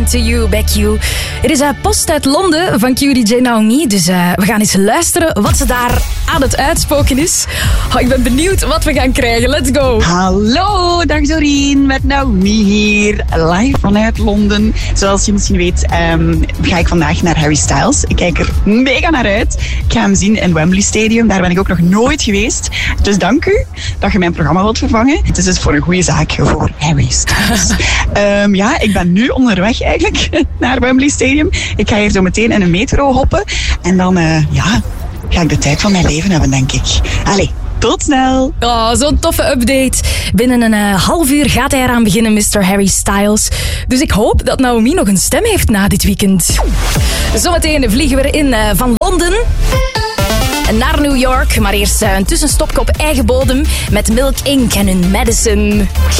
To You, Back You. Er is post uit Londen van QDJ Naomi, dus we gaan eens luisteren wat ze daar aan het uitspoken is. Oh, ik ben benieuwd wat we gaan krijgen. Let's go. Hallo, dag Doreen, met Naomi hier, live vanuit Londen. Zoals je misschien weet, ga ik vandaag naar Harry Styles. Ik kijk er mega naar uit. Ik ga hem zien in Wembley Stadium. Daar ben ik ook nog nooit geweest. Dus dank u dat je mijn programma wilt vervangen. Het is dus voor een goede zaak voor Harry Styles. Ik ben nu onderweg eigenlijk naar Wembley Stadium. Ik ga hier zo meteen in een metro hoppen. En dan ga ik de tijd van mijn leven hebben, denk ik. Allee, tot snel. Oh, zo'n toffe update. Binnen een half uur gaat hij eraan beginnen, Mr. Harry Styles. Dus ik hoop dat Naomi nog een stem heeft na dit weekend. Zometeen vliegen we in van Londen naar New York. Maar eerst een tussenstopje op eigen bodem met Milk Inc. en hun Madison.